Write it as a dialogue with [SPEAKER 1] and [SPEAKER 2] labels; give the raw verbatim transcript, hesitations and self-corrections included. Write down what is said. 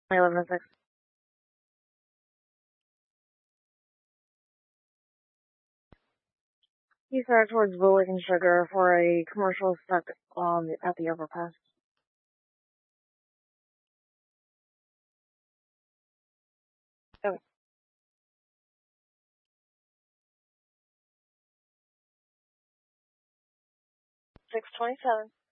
[SPEAKER 1] eleven and six. He's headed towards Bullock and Sugar for a commercial stuck um, at the overpass. Oh. six twenty-seven.